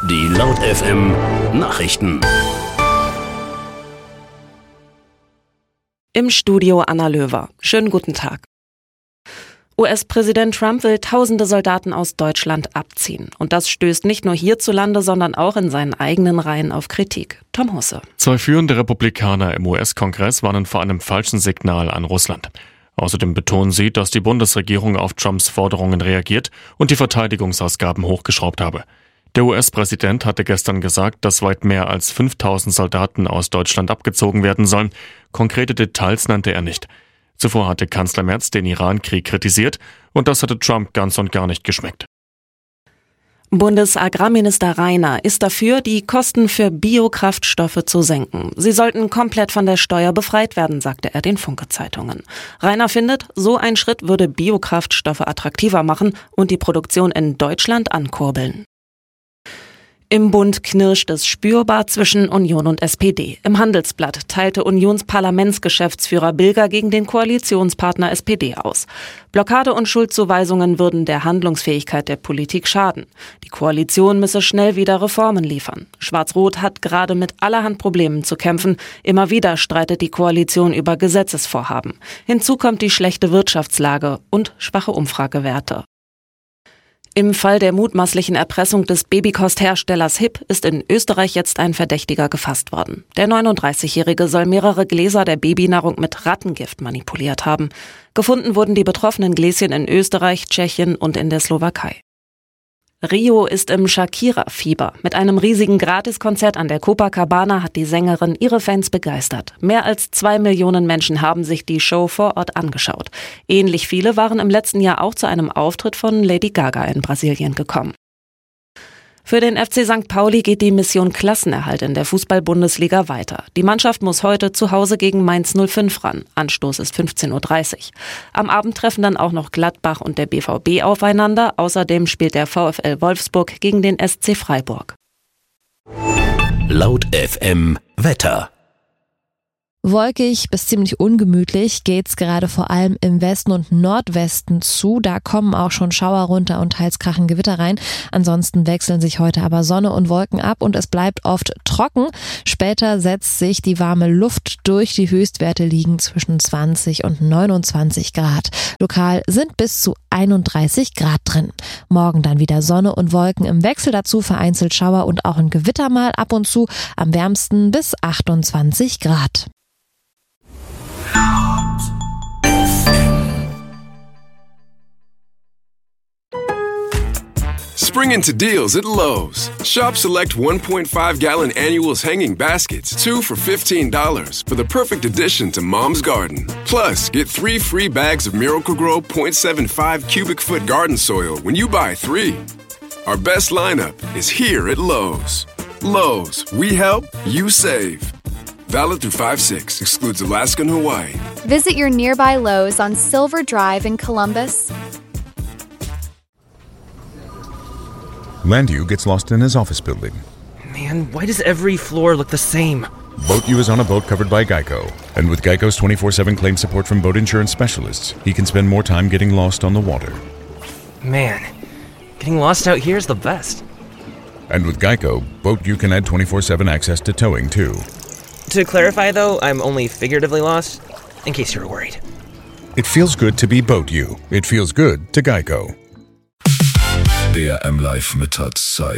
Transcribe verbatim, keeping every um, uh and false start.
Die Laut F M Nachrichten. Im Studio Anna Löwer. Schönen guten Tag. U S-Präsident Trump will tausende Soldaten aus Deutschland abziehen. Und das stößt nicht nur hierzulande, sondern auch in seinen eigenen Reihen auf Kritik. Tom Husse. Zwei führende Republikaner im U S-Kongress warnen vor einem falschen Signal an Russland. Außerdem betonen sie, dass die Bundesregierung auf Trumps Forderungen reagiert und die Verteidigungsausgaben hochgeschraubt habe. Der U S-Präsident hatte gestern gesagt, dass weit mehr als fünftausend Soldaten aus Deutschland abgezogen werden sollen. Konkrete Details nannte er nicht. Zuvor hatte Kanzler Merz den Iran-Krieg kritisiert und das hatte Trump ganz und gar nicht geschmeckt. Bundesagrarminister Rainer ist dafür, die Kosten für Biokraftstoffe zu senken. Sie sollten komplett von der Steuer befreit werden, sagte er den Funke-Zeitungen. Rainer findet, so ein Schritt würde Biokraftstoffe attraktiver machen und die Produktion in Deutschland ankurbeln. Im Bund knirscht es spürbar zwischen Union und S P D. Im Handelsblatt teilte Unionsparlamentsgeschäftsführer Bilger gegen den Koalitionspartner S P D aus. Blockade und Schuldzuweisungen würden der Handlungsfähigkeit der Politik schaden. Die Koalition müsse schnell wieder Reformen liefern. Schwarz-Rot hat gerade mit allerhand Problemen zu kämpfen. Immer wieder streitet die Koalition über Gesetzesvorhaben. Hinzu kommt die schlechte Wirtschaftslage und schwache Umfragewerte. Im Fall der mutmaßlichen Erpressung des Babykostherstellers Hipp ist in Österreich jetzt ein Verdächtiger gefasst worden. Der neununddreißigjährige soll mehrere Gläser der Babynahrung mit Rattengift manipuliert haben. Gefunden wurden die betroffenen Gläschen in Österreich, Tschechien und in der Slowakei. Rio ist im Shakira-Fieber. Mit einem riesigen Gratiskonzert an der Copacabana hat die Sängerin ihre Fans begeistert. Mehr als zwei Millionen Menschen haben sich die Show vor Ort angeschaut. Ähnlich viele waren im letzten Jahr auch zu einem Auftritt von Lady Gaga in Brasilien gekommen. Für den F C Sankt Pauli geht die Mission Klassenerhalt in der Fußball-Bundesliga weiter. Die Mannschaft muss heute zu Hause gegen Mainz null fünf ran. Anstoß ist fünfzehn Uhr dreißig. Am Abend treffen dann auch noch Gladbach und der B V B aufeinander. Außerdem spielt der VfL Wolfsburg gegen den S C Freiburg. Laut F M Wetter. Wolkig bis ziemlich ungemütlich geht's gerade vor allem im Westen und Nordwesten zu. Da kommen auch schon Schauer runter und teils krachen Gewitter rein. Ansonsten wechseln sich heute aber Sonne und Wolken ab und es bleibt oft trocken. Später setzt sich die warme Luft durch. Die Höchstwerte liegen zwischen zwanzig und neunundzwanzig Grad. Lokal sind bis zu einunddreißig Grad drin. Morgen dann wieder Sonne und Wolken im Wechsel, dazu vereinzelt Schauer und auch ein Gewitter mal ab und zu. Am wärmsten bis achtundzwanzig Grad. Spring into deals at Lowe's. Shop select one point five gallon annuals hanging baskets, two for fifteen dollars, for the perfect addition to Mom's Garden. Plus, get three free bags of Miracle-Gro point seven five cubic foot garden soil when you buy three. Our best lineup is here at Lowe's. Lowe's, we help, you save. Valid through five six, excludes Alaska and Hawaii. Visit your nearby Lowe's on Silver Drive in Columbus. Landu gets lost in his office building. Man, why does every floor look the same? BoatU is on a boat covered by Geico. And with Geico's twenty-four seven claim support from boat insurance specialists, he can spend more time getting lost on the water. Man, getting lost out here is the best. And with Geico, BoatU can add twenty-four seven access to towing, too. To clarify, though, I'm only figuratively lost, in case you were worried. It feels good to be BoatU. It feels good to Geico. D R M Live Mittagszeit.